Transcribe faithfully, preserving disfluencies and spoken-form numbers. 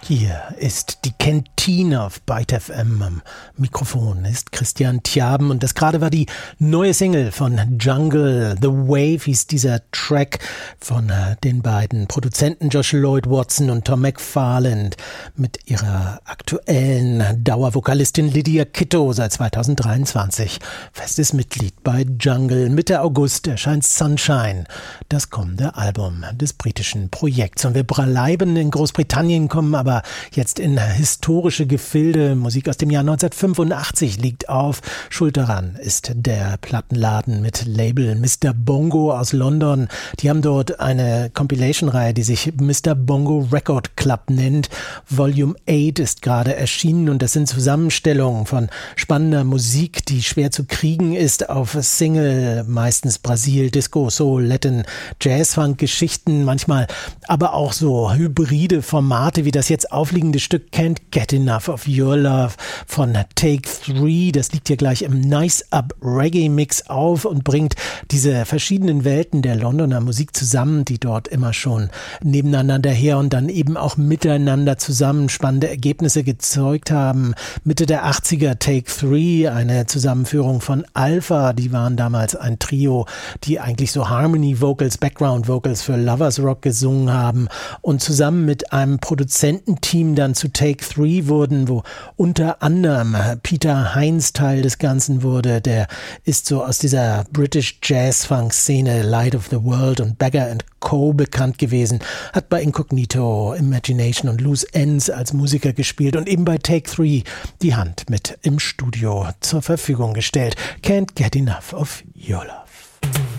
Hier ist die Kantine auf Byte F M. Am Mikrofon ist Christian Tjaben und das gerade war die neue Single von Jungle. The Wave hieß dieser Track von äh, den beiden Produzenten Josh Lloyd Watson und Tom McFarland mit ihrer aktuellen Dauervokalistin Lydia Kitto seit zweitausenddreiundzwanzig. Festes Mitglied bei Jungle. Mitte August erscheint Sunshine, das kommende Album des britischen Projekts. Und wir bleiben in Großbritannien, kommen aber jetzt in historische Gefilde. Musik aus dem Jahr neunzehnhundertfünfundachtzig liegt auf. Schuld daran ist der Plattenladen mit Label Mister Bongo aus London. Die haben dort eine Compilation-Reihe, die sich Mister Bongo Record Club nennt. Volume acht ist gerade erschienen und das sind Zusammenstellungen von spannender Musik, die schwer zu kriegen ist auf Single, meistens Brasil, Disco, Soul, Latin, Jazz, Funk, Geschichten, manchmal aber auch so hybride Formate wie das jetzt aufliegende Stück Can't Get Enough of Your Love von Take Three. Das liegt hier gleich im Nice Up Reggae Mix auf und bringt diese verschiedenen Welten der Londoner Musik zusammen, die dort immer schon nebeneinander her und dann eben auch miteinander zusammen spannende Ergebnisse gezeugt haben. Mitte der achtziger Take Three, eine Zusammenführung von Alpha, die waren damals ein Trio, die eigentlich so Harmony Vocals, Background Vocals für Lovers Rock gesungen haben und zusammen mit einem Produzententeam dann zu Take Three wurden, wo unter anderem Peter Hines Teil des Ganzen wurde. Der ist so aus dieser British Jazz Funk Szene Light of the World und Beggar and Co. bekannt gewesen, hat bei Incognito, Imagination und Loose Ends als Musiker gespielt und eben bei Take Three die Hand mit im Studio zur Verfügung gestellt. Can't Get Enough of Your Love.